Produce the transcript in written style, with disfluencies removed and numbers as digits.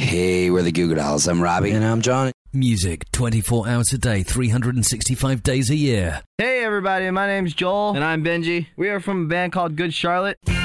Hey, we're the Goo Goo Dolls. I'm Robbie. And I'm Johnny. Music 24 hours a day, 365 days a year. Hey everybody, my name's Joel. And I'm Benji. We are from a band called Good Charlotte.